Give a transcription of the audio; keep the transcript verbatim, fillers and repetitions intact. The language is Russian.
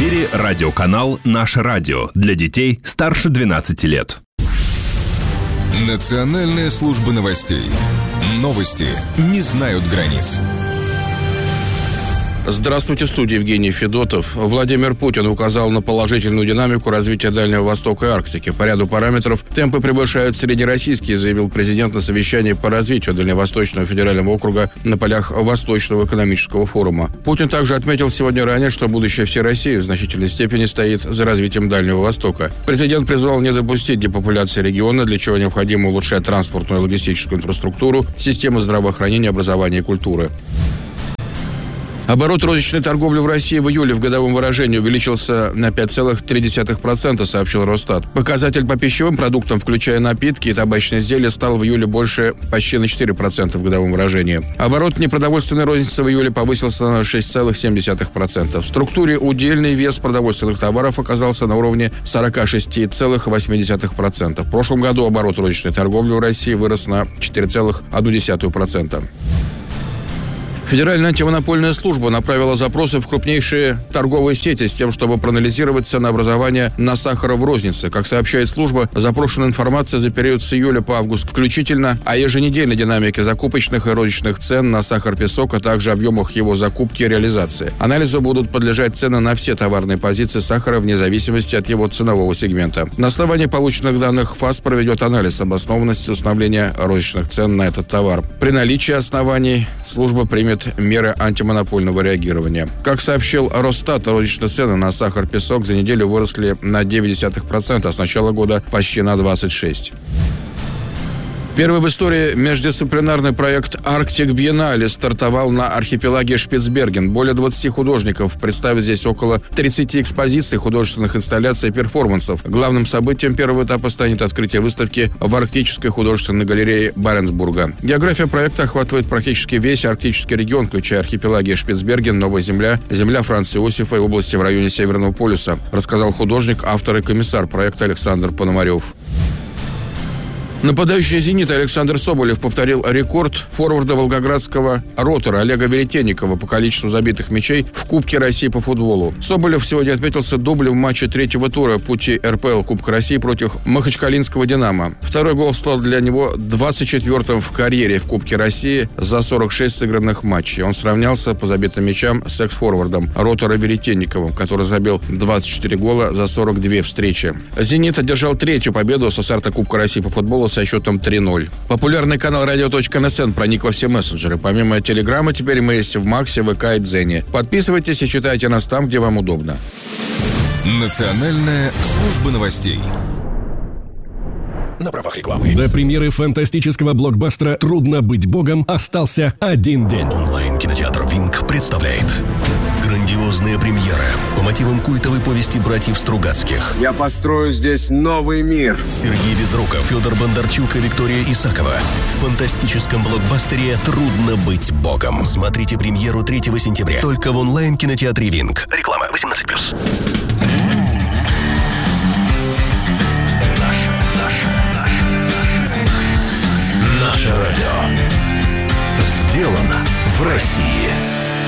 эфире радиоканал «Наше радио» для детей старше двенадцати лет. Национальная служба новостей. Новости не знают границ. Здравствуйте, в студии Евгений Федотов. Владимир Путин указал на положительную динамику развития Дальнего Востока и Арктики. По ряду параметров темпы превышают среднероссийские, заявил президент на совещании по развитию Дальневосточного федерального округа на полях Восточного экономического форума. Путин также отметил сегодня ранее, что будущее всей России в значительной степени стоит за развитием Дальнего Востока. Президент призвал не допустить депопуляции региона, для чего необходимо улучшать транспортную и логистическую инфраструктуру, систему здравоохранения, образования и культуры. Оборот розничной торговли в России в июле в годовом выражении увеличился на пять целых три десятых процента, сообщил Росстат. Показатель по пищевым продуктам, включая напитки и табачные изделия, стал в июле больше почти на четыре процента в годовом выражении. Оборот непродовольственной розницы в июле повысился на шесть целых семь десятых процента. В структуре удельный вес продовольственных товаров оказался на уровне сорок шесть целых восемь десятых процента. В прошлом году оборот розничной торговли в России вырос на четыре целых одну десятую процента. Федеральная антимонопольная служба направила запросы в крупнейшие торговые сети с тем, чтобы проанализировать ценообразование на сахар в рознице. Как сообщает служба, запрошена информация за период с июля по август включительно о еженедельной динамике закупочных и розничных цен на сахар-песок, а также объемах его закупки и реализации. Анализу будут подлежать цены на все товарные позиции сахара вне зависимости от его ценового сегмента. На основании полученных данных ФАС проведет анализ обоснованности установления розничных цен на этот товар. При наличии оснований служба примет меры антимонопольного реагирования. Как сообщил Росстат, розничные цены на сахар-песок за неделю выросли на девять десятых процента, а с начала года почти на двадцать шесть процентов. Первый в истории междисциплинарный проект «Арктик Биеннале» стартовал на архипелаге Шпицберген. Более двадцати художников представят здесь около тридцати экспозиций, художественных инсталляций и перформансов. Главным событием первого этапа станет открытие выставки в Арктической художественной галерее Баренцбурга. География проекта охватывает практически весь арктический регион, включая архипелаги Шпицберген, Новая Земля, земля Франца Иосифа и области в районе Северного полюса, рассказал художник, автор и комиссар проекта Александр Пономарев. Нападающий «Зенита» Александр Соболев повторил рекорд форварда волгоградского «Ротора» Олега Веретенникова по количеству забитых мячей в Кубке России по футболу. Соболев сегодня отметился дублем в матче третьего тура пути эр пэ эл Кубка России против Махачкалинского «Динамо». Второй гол стал для него двадцать четвёртым в карьере в Кубке России за сорок шесть сыгранных матчей. Он сравнялся по забитым мячам с экс-форвардом «Ротора» Веретенниковым, который забил двадцать четыре гола за сорок две встречи. «Зенит» одержал третью победу со старта Кубка России по футболу со счетом три ноль. Популярный канал радио точка эн эс эн проник во все мессенджеры. Помимо Телеграма, теперь мы есть в Максе, ВК и Дзене. Подписывайтесь и читайте нас там, где вам удобно. Национальная служба новостей. На правах рекламы. До премьеры фантастического блокбастера «Трудно быть богом» остался один день. Онлайн-кинотеатр «Винк» представляет грандиозная премьера по мотивам культовой повести братьев Стругацких. Я построю здесь новый мир. Сергей Безруков, Федор Бондарчук и Виктория Исакова в фантастическом блокбастере «Трудно быть богом». Смотрите премьеру третьего сентября только в онлайн-кинотеатре «Винк». Реклама восемнадцать плюс.